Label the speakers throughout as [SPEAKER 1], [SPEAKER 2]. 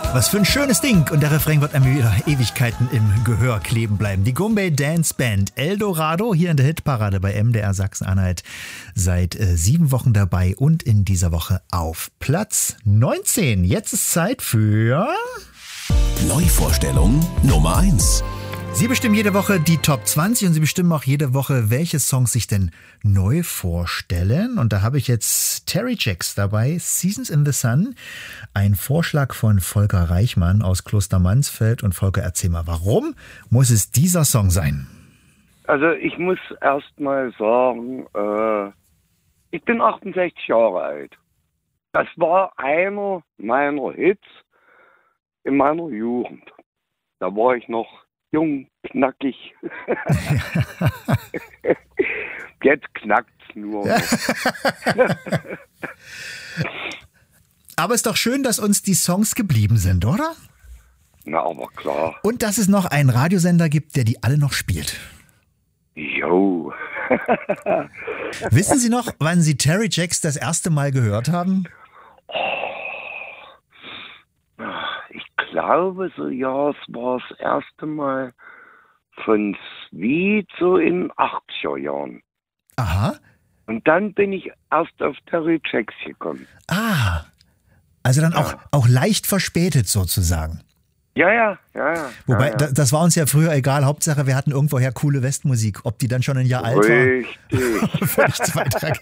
[SPEAKER 1] Was für ein schönes Ding. Und der Refrain wird einem wieder Ewigkeiten im Gehör kleben bleiben. Die Goombay Dance Band Eldorado hier in der Hitparade bei MDR Sachsen-Anhalt seit 7 Wochen dabei und in dieser Woche auf Platz 19. Jetzt ist Zeit für
[SPEAKER 2] Neuvorstellung Nummer 1.
[SPEAKER 1] Sie bestimmen jede Woche die Top 20 und Sie bestimmen auch jede Woche, welche Songs sich denn neu vorstellen. Und da habe ich jetzt Terry Jacks dabei, Seasons in the Sun. Ein Vorschlag von Volker Reichmann aus Klostermansfeld. Und Volker, erzähl mal, warum muss es dieser Song sein?
[SPEAKER 3] Also ich muss erst mal sagen, ich bin 68 Jahre alt. Das war einer meiner Hits in meiner Jugend. Da war ich noch jung, knackig. Jetzt knackt's nur.
[SPEAKER 1] Aber ist doch schön, dass uns die Songs geblieben sind, oder?
[SPEAKER 3] Na, aber klar.
[SPEAKER 1] Und dass es noch einen Radiosender gibt, der die alle noch spielt.
[SPEAKER 3] Jo.
[SPEAKER 1] Wissen Sie noch, wann Sie Terry Jacks das erste Mal gehört haben?
[SPEAKER 3] Ich glaube, so ja, es war das erste Mal von Sweet so in 80er Jahren.
[SPEAKER 1] Aha.
[SPEAKER 3] Und dann bin ich erst auf Terry Jacks gekommen.
[SPEAKER 1] Ah, also dann auch leicht verspätet sozusagen.
[SPEAKER 3] Ja.
[SPEAKER 1] Wobei,
[SPEAKER 3] ja.
[SPEAKER 1] das war uns ja früher egal. Hauptsache, wir hatten irgendwoher coole Westmusik. Ob die dann schon ein Jahr alt war,
[SPEAKER 3] Richtig.
[SPEAKER 1] völlig zweitrangig.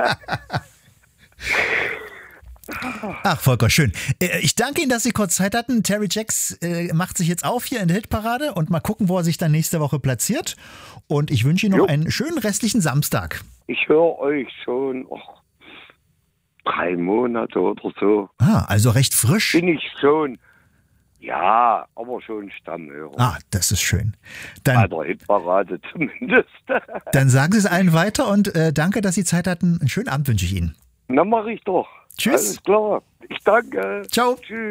[SPEAKER 1] Ach, Volker, schön. Ich danke Ihnen, dass Sie kurz Zeit hatten. Terry Jacks macht sich jetzt auf hier in der Hitparade und mal gucken, wo er sich dann nächste Woche platziert. Und ich wünsche Ihnen noch einen schönen restlichen Samstag.
[SPEAKER 3] Ich höre euch schon 3 Monate oder so.
[SPEAKER 1] Ah, also recht frisch.
[SPEAKER 3] Bin ich schon, ja, aber schon Stammhörer.
[SPEAKER 1] Ah, das ist schön.
[SPEAKER 3] Bei der Hitparade zumindest.
[SPEAKER 1] Dann sagen Sie es allen weiter und danke, dass Sie Zeit hatten. Einen schönen Abend wünsche ich Ihnen.
[SPEAKER 3] Na, mach ich doch.
[SPEAKER 1] Tschüss.
[SPEAKER 3] Alles klar. Ich danke.
[SPEAKER 1] Ciao.
[SPEAKER 3] Tschüss.